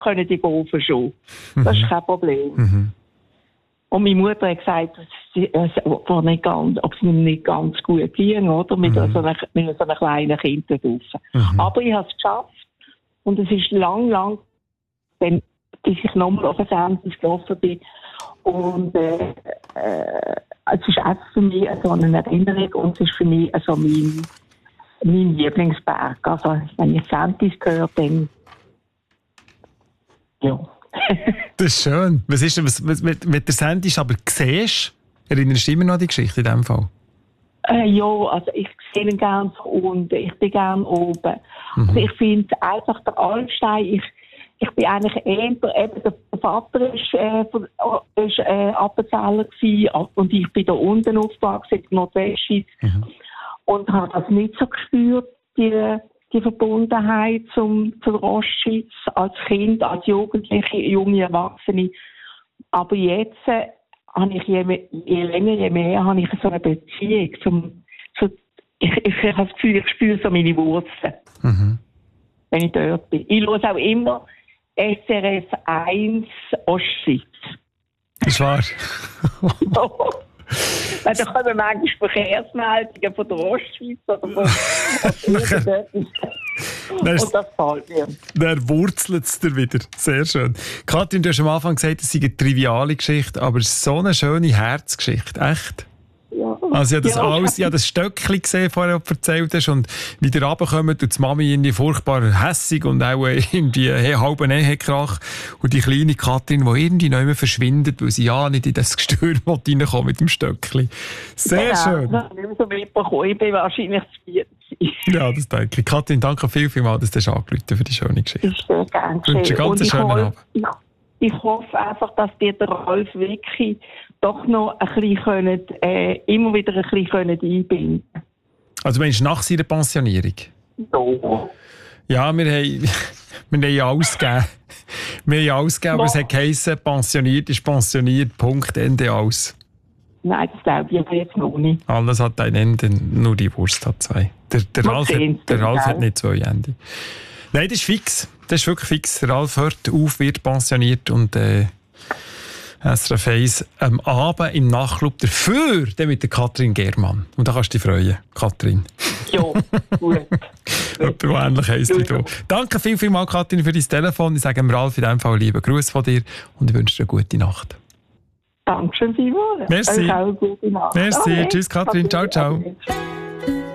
können die Golfen schon. Das ist kein Problem. Mhm. Und meine Mutter hat gesagt, ob sie nicht ganz gut ging, oder? Mit so einem kleinen Kind da draussen. Aber ich habe es geschafft. Und es ist lang, bis ich nochmal auf ein Sendung gelaufen bin. Und es ist einfach für mich so eine Erinnerung und es ist für mich so mein Lieblingsberg. Also, wenn ich Sendis höre, dann ja. Das ist schön. Was ist denn, was mit der Sendung aber siehst? Erinnerst du immer noch an die Geschichte in diesem Fall? Ja, also ich sehe ihn gerne von unten, ich bin gerne oben. Also ich finde einfach der Almstein, ich bin eigentlich eben der Vater ist Appenzeller gewesen und ich bin da unten aufgewachsen in der Nordwestschweiz und habe das nicht so gespürt, die Verbundenheit zur Ostschweiz als Kind, als Jugendliche, junge Erwachsene. Aber jetzt habe ich je länger, je mehr habe ich so eine Beziehung ich habe das Gefühl, ich spüre so meine Wurzeln, wenn ich dort bin. Ich höre auch immer SRF 1 Ostschweiz. Das ist wahr. Weil da kommen manchmal Verkehrsmeldungen von der Ostschweiz oder von und das gefällt mir. Dann wurzelt es dir wieder. Sehr schön. Katrin, du hast am Anfang gesagt, es sei eine triviale Geschichte, aber es ist so eine schöne Herzgeschichte. Echt? Ja. Also ich habe das Stöckchen gesehen, vorher du erzählt hast, und wie ihr runterkommt und die Mami irgendwie furchtbar hässig und auch irgendwie halben Ehekrach und die kleine Katrin, die irgendwie nicht mehr verschwindet, weil sie ja nicht in das Gestür reinkommt mit dem Stöckchen. Sehr schön. Ich habe nicht mehr so mitbekommen. Ich bin wahrscheinlich zu spät. Ja, das denke ich. Katrin, danke vielmals, dass du angerufen hast für die schöne Geschichte. Das ist sehr gerne. Ich wünsche einen ganz schönen Abend. Ich hoffe einfach, dass dir der Ralf wirklich doch noch ein bisschen immer wieder ein bisschen einbinden. Also meinst du nach seiner Pensionierung? Ja, wir haben ja alles gegeben. Wir haben ja alles gegeben, aber es hat geheissen, pensioniert ist pensioniert, Punkt, Ende, aus. Nein, das glaube ich jetzt noch nicht. Alles hat ein Ende, nur die Wurst hat zwei. Der Ralf hat nicht zwei Ende. Nein, das ist fix. Das ist wirklich fix. Der Ralf hört auf, wird pensioniert und SRF 1 am Abend im Nachtclub dafür dann mit der Katrin Germann. Und da kannst du dich freuen, Katrin. Ja, gut. Jemand, der ähnlich heisst wie du. Danke vielmals, Katrin, für dein Telefon. Ich sage dem Ralf in diesem Fall lieben Gruß von dir und ich wünsche dir eine gute Nacht. Dankeschön vielmals. Merci. Auch eine gute Nacht. Merci. Okay. Tschüss, Katrin. Ciao, ciao.